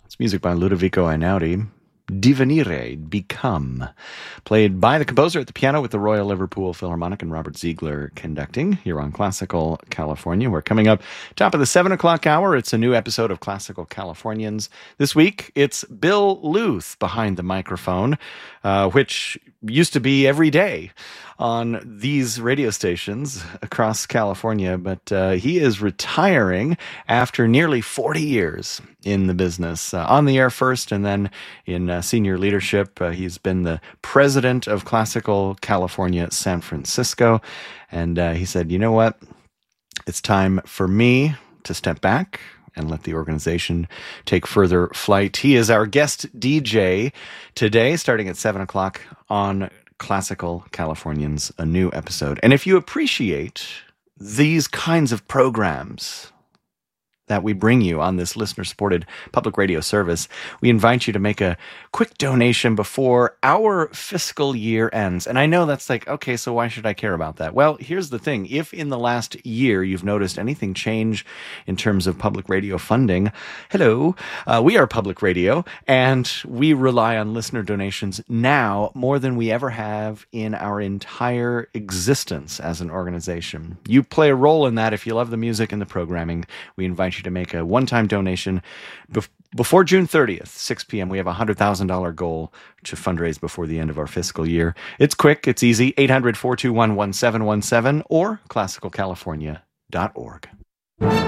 It's music by Ludovico Einaudi. Divenire, Become, played by the composer at the piano with the Royal Liverpool Philharmonic and Robert Ziegler conducting here on Classical California. We're coming up top of the 7 o'clock hour. It's a new episode of Classical Californians. This week, it's Bill Luth behind the microphone, which used to be every day on these radio stations across California, but he is retiring after nearly 40 years in the business, on the air first and then in senior leadership. He's been the president of Classical California San Francisco, and he said, you know what, it's time for me to step back and let the organization take further flight. He is our guest DJ today, starting at 7 o'clock on Classical Californians, a new episode. And if you appreciate these kinds of programs that we bring you on this listener-supported public radio service, we invite you to make a quick donation before our fiscal year ends. And I know that's like, okay, so why should I care about that? Well, here's the thing. If in the last year you've noticed anything change in terms of public radio funding, hello, we are public radio, and we rely on listener donations now more than we ever have in our entire existence as an organization. You play a role in that. If you love the music and the programming, we invite you to make a one-time donation before June 30th, 6 p.m. We have a $100,000 goal to fundraise before the end of our fiscal year. It's quick, it's easy, 800-421-1717 or classicalcalifornia.org.